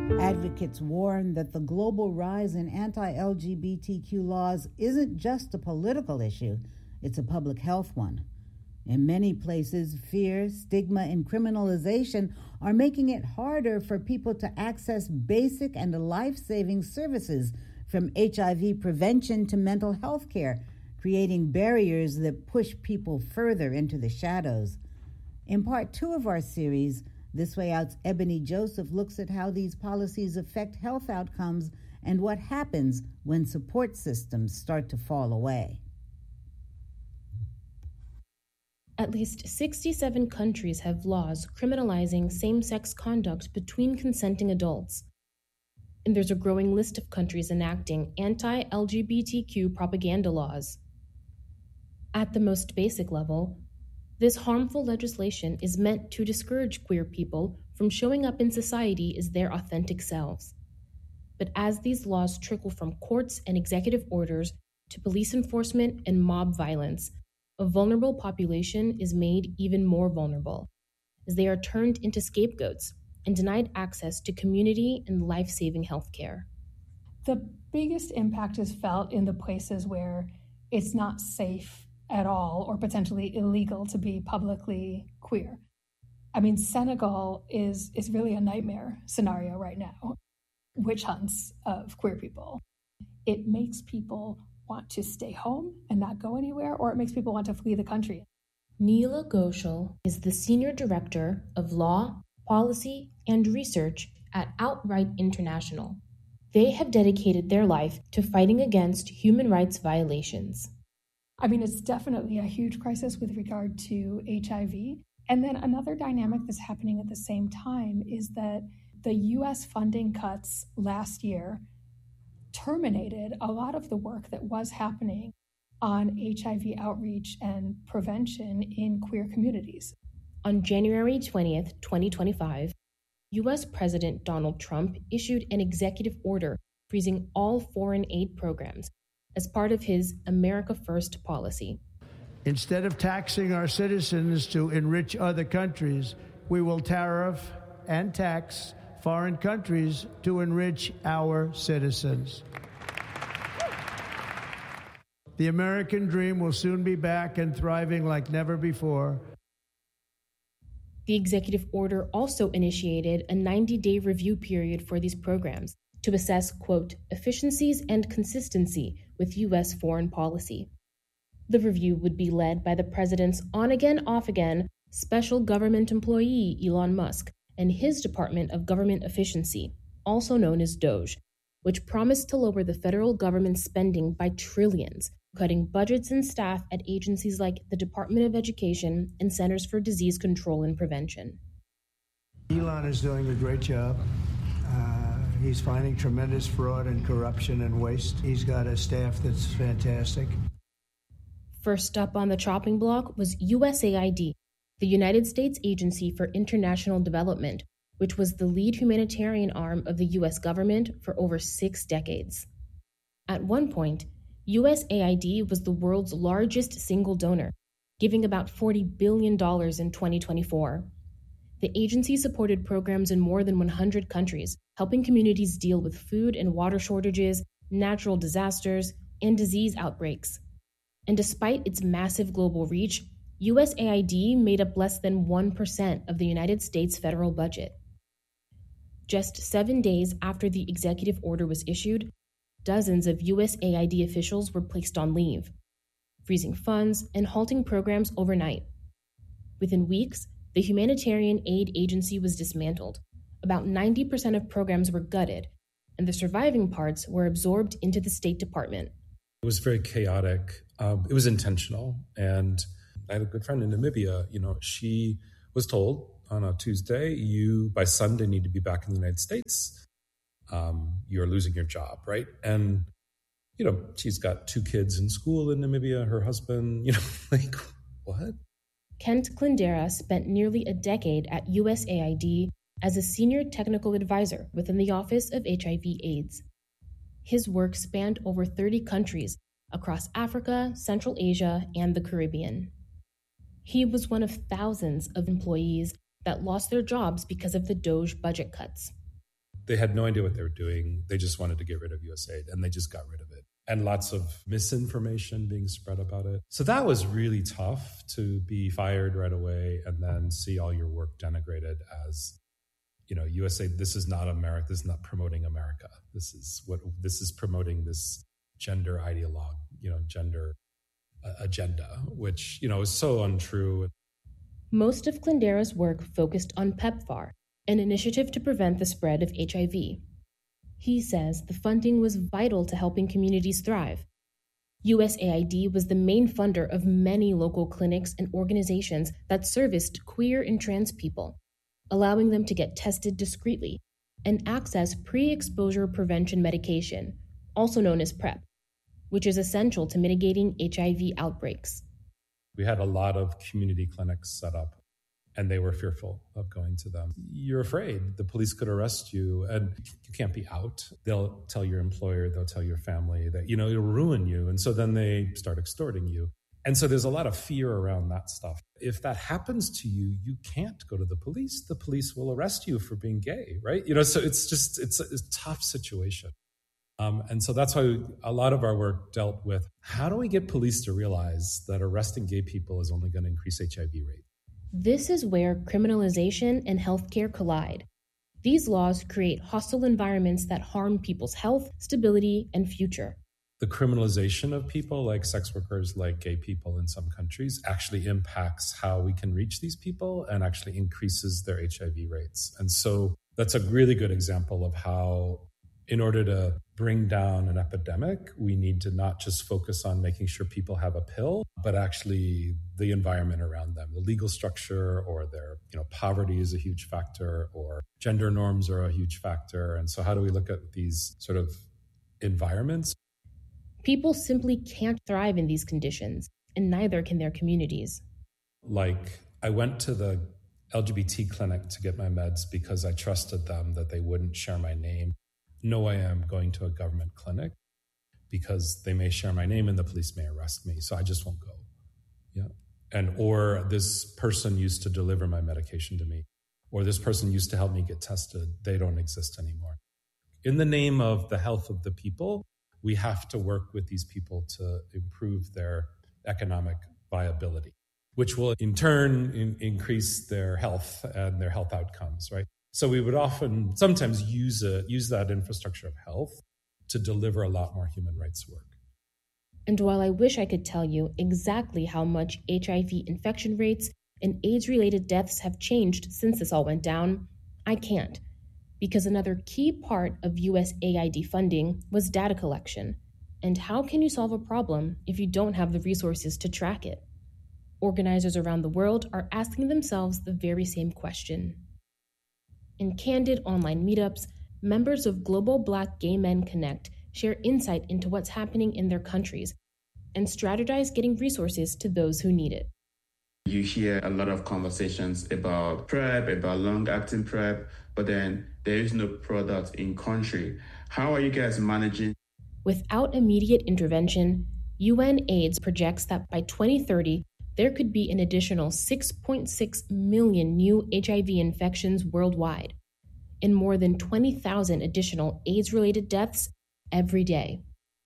Advocates warn that the global rise in anti-LGBTQ laws isn't just a political issue, it's a public health one. In many places, fear, stigma, and criminalization are making it harder for people to access basic and life-saving services, from HIV prevention to mental health care, creating barriers that push people further into the shadows. In part 2 of our series, This Way Out's Ebony Joseph looks at how these policies affect health outcomes and what happens when support systems start to fall away. At least 67 countries have laws criminalizing same-sex conduct between consenting adults. And there's a growing list of countries enacting anti-LGBTQ propaganda laws. At the most basic level, this harmful legislation is meant to discourage queer people from showing up in society as their authentic selves. But as these laws trickle from courts and executive orders to police enforcement and mob violence, a vulnerable population is made even more vulnerable, as they are turned into scapegoats and denied access to community and life-saving health care. The biggest impact is felt in the places where it's not safe at all or potentially illegal to be publicly queer. I mean, Senegal is really a nightmare scenario right now. Witch hunts of queer people. It makes people want to stay home and not go anywhere, or it makes people want to flee the country. Neela Ghoshal is the Senior Director of Law, Policy, and Research at Outright International. They have dedicated their life to fighting against human rights violations. I mean, it's definitely a huge crisis with regard to HIV. And then another dynamic that's happening at the same time is that the U.S. funding cuts last year terminated a lot of the work that was happening on HIV outreach and prevention in queer communities. On January 20th, 2025, U.S. President Donald Trump issued an executive order freezing all foreign aid programs as part of his America First policy. Instead of taxing our citizens to enrich other countries, we will tariff and tax foreign countries to enrich our citizens. The American dream will soon be back and thriving like never before. The executive order also initiated a 90-day review period for these programs to assess, quote, efficiencies and consistency with U.S. foreign policy. The review would be led by the president's on-again, off-again special government employee, Elon Musk, and his Department of Government Efficiency, also known as DOGE, which promised to lower the federal government spending by trillions, cutting budgets and staff at agencies like the Department of Education and Centers for Disease Control and Prevention. Elon is doing a great job. He's finding tremendous fraud and corruption and waste. He's got a staff that's fantastic. First up on the chopping block was USAID, the United States Agency for International Development, which was the lead humanitarian arm of the U.S. government for over 6 decades. At one point, USAID was the world's largest single donor, giving about $40 billion in 2024. The agency supported programs in more than 100 countries, helping communities deal with food and water shortages, natural disasters, and disease outbreaks. And despite its massive global reach, USAID made up less than 1% of the United States federal budget. Just 7 days after the executive order was issued, dozens of USAID officials were placed on leave, freezing funds and halting programs overnight. Within weeks, the humanitarian aid agency was dismantled. About 90% of programs were gutted, and the surviving parts were absorbed into the State Department. It was very chaotic. It was intentional. And I had a good friend in Namibia. She was told on a Tuesday, you by Sunday need to be back in the United States. You're losing your job, right? And, she's got 2 kids in school in Namibia, her husband, like, what? Kent Klindera spent nearly a decade at USAID as a senior technical advisor within the Office of HIV/AIDS. His work spanned over 30 countries across Africa, Central Asia, and the Caribbean. He was one of thousands of employees that lost their jobs because of the DOGE budget cuts. They had no idea what they were doing. They just wanted to get rid of USAID, and they just got rid of it. And lots of misinformation being spread about it. So that was really tough, to be fired right away and then see all your work denigrated as, USAID, this is not America, this is not promoting America. This is promoting this gender ideologue, gender agenda, which, is so untrue. Most of Clendera's work focused on PEPFAR, an initiative to prevent the spread of HIV. He says the funding was vital to helping communities thrive. USAID was the main funder of many local clinics and organizations that serviced queer and trans people, allowing them to get tested discreetly and access pre-exposure prevention medication, also known as PrEP, which is essential to mitigating HIV outbreaks. We had a lot of community clinics set up, and they were fearful of going to them. You're afraid the police could arrest you, and you can't be out. They'll tell your employer, they'll tell your family that, it'll ruin you. And so then they start extorting you. And so there's a lot of fear around that stuff. If that happens to you, you can't go to the police. The police will arrest you for being gay, right? So it's a tough situation. And so that's why a lot of our work dealt with, how do we get police to realize that arresting gay people is only going to increase HIV rates? This is where criminalization and healthcare collide. These laws create hostile environments that harm people's health, stability, and future. The criminalization of people like sex workers, like gay people in some countries, actually impacts how we can reach these people and actually increases their HIV rates. And so that's a really good example of how, in order to bring down an epidemic, we need to not just focus on making sure people have a pill, but actually the environment around them, the legal structure, or their, poverty is a huge factor, or gender norms are a huge factor. And so how do we look at these sort of environments? People simply can't thrive in these conditions, and neither can their communities. Like, I went to the LGBT clinic to get my meds because I trusted them that they wouldn't share my name. No, I am going to a government clinic because they may share my name and the police may arrest me. So I just won't go. Yeah. Or this person used to deliver my medication to me, or this person used to help me get tested. They don't exist anymore. In the name of the health of the people, we have to work with these people to improve their economic viability, which will in turn increase their health and their health outcomes, right? So we would sometimes use that infrastructure of health to deliver a lot more human rights work. And while I wish I could tell you exactly how much HIV infection rates and AIDS-related deaths have changed since this all went down, I can't, because another key part of USAID funding was data collection. And how can you solve a problem if you don't have the resources to track it? Organizers around the world are asking themselves the very same question. In candid online meetups, members of Global Black Gay Men Connect share insight into what's happening in their countries and strategize getting resources to those who need it. You hear a lot of conversations about PrEP, about long-acting PrEP, but then there is no product in country. How are you guys managing? Without immediate intervention, UNAIDS projects that by 2030, there could be an additional 6.6 million new HIV infections worldwide, and more than 20,000 additional AIDS-related deaths every day.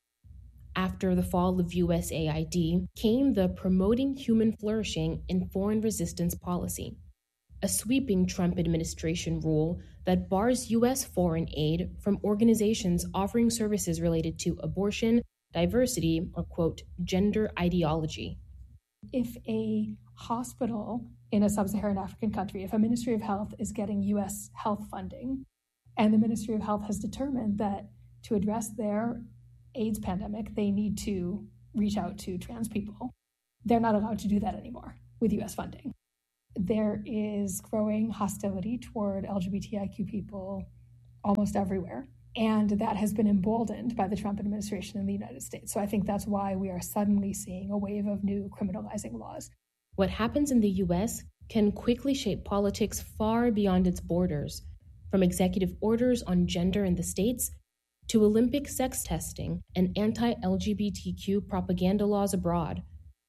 After the fall of USAID came the Promoting Human Flourishing in Foreign Resistance Policy, a sweeping Trump administration rule that bars U.S. foreign aid from organizations offering services related to abortion, diversity, or, quote, gender ideology. If a hospital in a sub-Saharan African country, if a Ministry of Health is getting U.S. health funding, and the Ministry of Health has determined that to address their AIDS pandemic, they need to reach out to trans people, they're not allowed to do that anymore with U.S. funding. There is growing hostility toward LGBTIQ people almost everywhere. And that has been emboldened by the Trump administration in the United States. So I think that's why we are suddenly seeing a wave of new criminalizing laws. What happens in the U.S. can quickly shape politics far beyond its borders, from executive orders on gender in the states to Olympic sex testing and anti-LGBTQ propaganda laws abroad.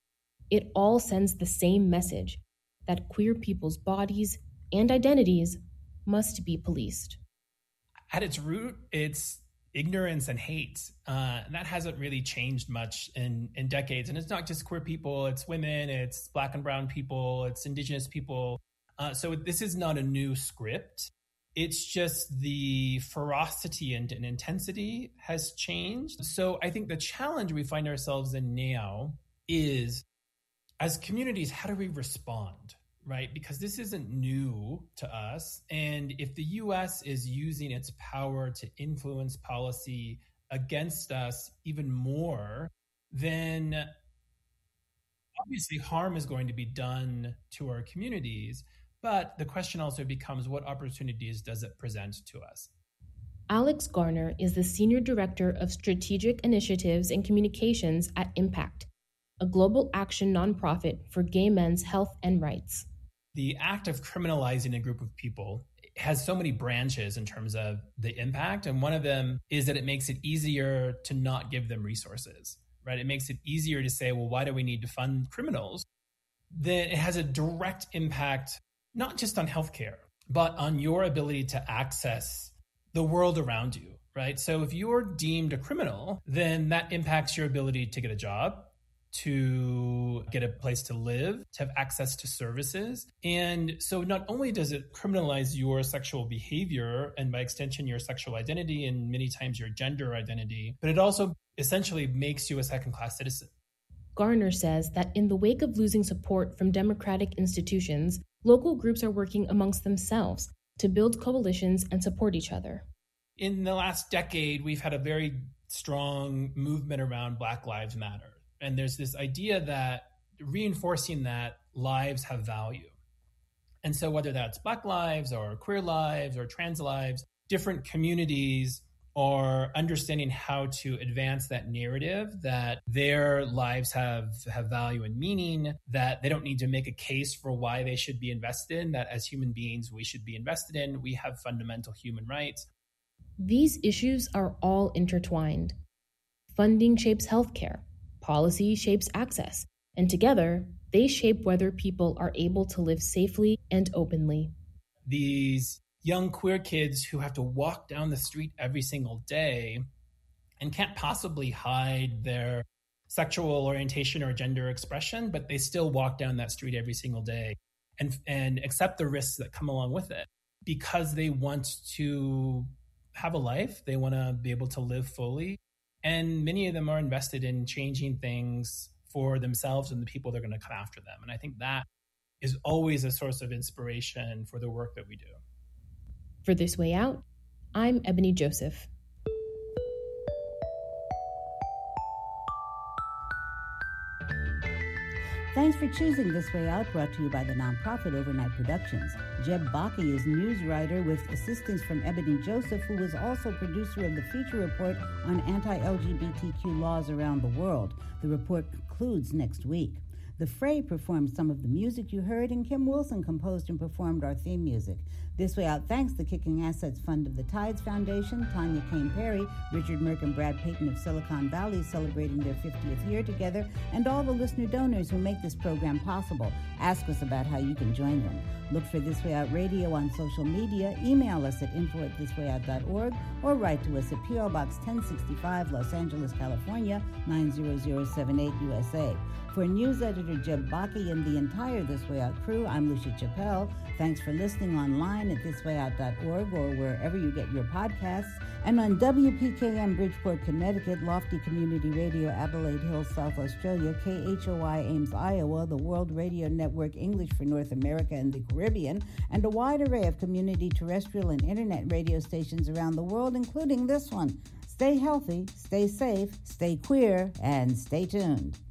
It all sends the same message, that queer people's bodies and identities must be policed. at its root, it's ignorance and hate. And that hasn't really changed much in decades. And it's not just queer people, it's women, it's Black and brown people, it's Indigenous people. So this is not a new script. It's just the ferocity and intensity has changed. So I think the challenge we find ourselves in now is, as communities, how do we respond, right? Because this isn't new to us. And if the US is using its power to influence policy against us even more, then obviously harm is going to be done to our communities. But the question also becomes, what opportunities does it present to us? Alex Garner is the Senior Director of Strategic Initiatives and Communications at Impact, a global action nonprofit for gay men's health and rights. The act of criminalizing a group of people has so many branches in terms of the impact. And one of them is that it makes it easier to not give them resources, right? It makes it easier to say, well, why do we need to fund criminals? Then it has a direct impact, not just on healthcare, but on your ability to access the world around you, right? So if you're deemed a criminal, then that impacts your ability to get a job, to get a place to live, to have access to services. And so not only does it criminalize your sexual behavior and by extension your sexual identity and many times your gender identity, but it also essentially makes you a second-class citizen. Garner says that in the wake of losing support from democratic institutions, local groups are working amongst themselves to build coalitions and support each other. In the last decade, we've had a very strong movement around Black Lives Matter. And there's this idea that reinforcing that lives have value. And so whether that's Black lives or queer lives or trans lives, different communities are understanding how to advance that narrative that their lives have value and meaning, that they don't need to make a case for why they should be invested in, that as human beings we should be invested in. We have fundamental human rights. These issues are all intertwined. Funding shapes healthcare, policy shapes access, and together they shape whether people are able to live safely and openly. These young queer kids who have to walk down the street every single day and can't possibly hide their sexual orientation or gender expression, but they still walk down that street every single day and accept the risks that come along with it because they want to have a life, they want to be able to live fully. And many of them are invested in changing things for themselves and the people that are going to come after them. And I think that is always a source of inspiration for the work that we do. For This Way Out, I'm Ebony Joseph. Thanks for choosing This Way Out, brought to you by the nonprofit Overnight Productions. Jeb Bakke is news writer with assistance from Ebony Joseph, who was also producer of the feature report on anti-LGBTQ laws around the world. The report concludes next week. The Fray performed some of the music you heard, and Kim Wilson composed and performed our theme music. This Way Out thanks the Kicking Assets Fund of the Tides Foundation, Tanya Kane Perry, Richard Merck and Brad Payton of Silicon Valley celebrating their 50th year together, and all the listener donors who make this program possible. Ask us about how you can join them. Look for This Way Out Radio on social media, email us at info@thiswayout.org, or write to us at P.O. Box 1065, Los Angeles, California, 90078 USA. For news editor Jeb Bakke and the entire This Way Out crew, I'm Lucia Chappelle. Thanks for listening online at thiswayout.org or wherever you get your podcasts, and on WPKM Bridgeport, Connecticut, Lofty Community Radio, Adelaide Hills, South Australia, KHOI Ames, Iowa, the World Radio Network English for North America and the Caribbean, and a wide array of community terrestrial and internet radio stations around the world, including this one. Stay healthy, stay safe, stay queer, and stay tuned.